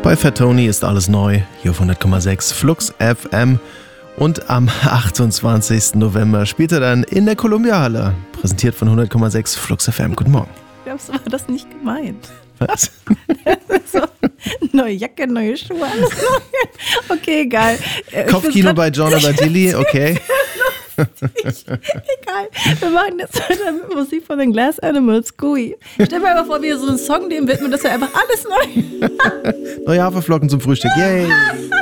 Bei Fat Tony ist alles neu, hier auf 100,6 Flux FM. Und am 28. November spielt er dann in der Columbia-Halle. Präsentiert von 100,6 Flux FM. Guten Morgen. Glaubst du, war das nicht gemeint? Was? So, neue Jacke, neue Schuhe, alles neu. Okay, egal. Kopfkino bei John Abatilli, okay. Egal, wir machen jetzt weiter mit Musik von den Glass Animals, Gooey. Stell dir mal vor, wie so einen Song dem widmen, das wäre einfach alles neu. Neue Haferflocken zum Frühstück, yay.